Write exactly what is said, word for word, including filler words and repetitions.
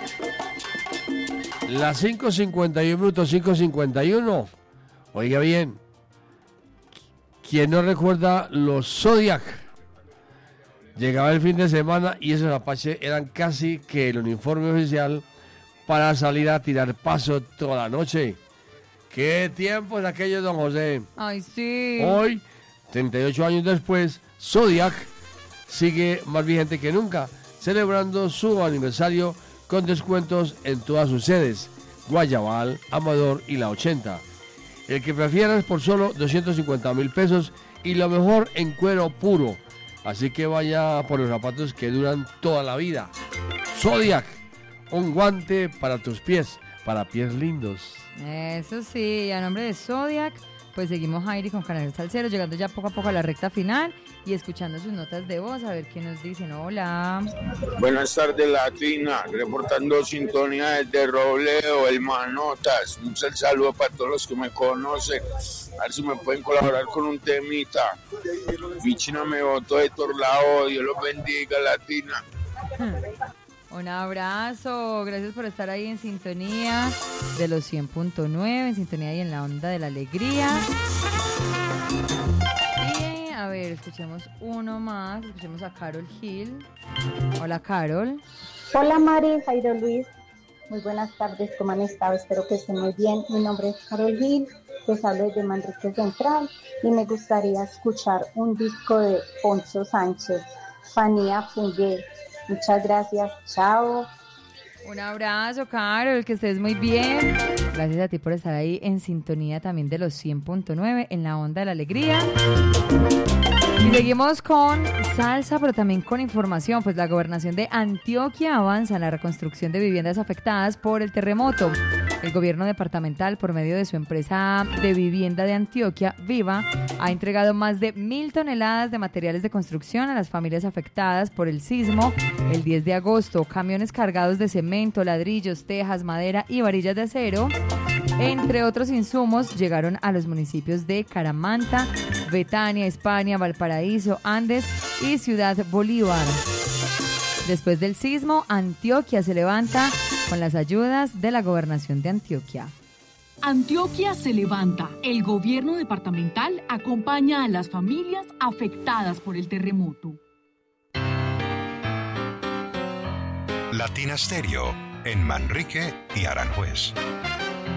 Las cinco cincuenta y uno minutos, cinco cincuenta y uno. Oiga bien, ¿quién no recuerda los Zodiac? Llegaba el fin de semana y esos Apache eran casi que el uniforme oficial para salir a tirar paso toda la noche. ¿Qué tiempos aquellos, don José? Ay, sí. Hoy, treinta y ocho años después, Zodiac sigue más vigente que nunca, celebrando su aniversario con descuentos en todas sus sedes, Guayabal, Amador y La ochenta. El que prefieras por solo doscientos cincuenta mil pesos y lo mejor en cuero puro. Así que vaya por los zapatos que duran toda la vida. Zodiac, un guante para tus pies, para pies lindos. Eso sí, a nombre de Zodiac, pues seguimos Jairi con Canal Salcero, llegando ya poco a poco a la recta final y escuchando sus notas de voz, a ver qué nos dicen. Hola. Buenas tardes, Latina, reportando sintonía desde Robledo, el Manotas. Un saludo para todos los que me conocen. A ver si me pueden colaborar con un temita. Vichina me votó de Torlao, Dios los bendiga, Latina. Un abrazo, gracias por estar ahí en sintonía de los cien punto nueve, en sintonía y en la onda de la alegría. Y a ver, escuchemos uno más, escuchemos a Carol Gil. Hola, Carol. Hola, Mari, Jairo Luis. Muy buenas tardes, ¿cómo han estado? Espero que estén muy bien. Mi nombre es Carol Gil, les hablo desde Manrique Central y me gustaría escuchar un disco de Poncho Sánchez, Fanía Fungué. Muchas gracias, chao. Un abrazo, Carol, que estés muy bien. Gracias a ti por estar ahí en sintonía también de los cien punto nueve en la onda de la alegría. Y seguimos con salsa, pero también con información, pues la gobernación de Antioquia avanza en la reconstrucción de viviendas afectadas por el terremoto. El gobierno departamental, por medio de su empresa de vivienda de Antioquia, Viva, ha entregado más de mil toneladas de materiales de construcción a las familias afectadas por el sismo el diez de agosto. Camiones cargados de cemento, ladrillos, tejas, madera y varillas de acero, entre otros insumos, llegaron a los municipios de Caramanta, Betania, España, Valparaíso, Andes y Ciudad Bolívar. Después del sismo, Antioquia se levanta con las ayudas de la gobernación de Antioquia. Antioquia se levanta. El gobierno departamental acompaña a las familias afectadas por el terremoto. Latina Stereo en Manrique y Aranjuez.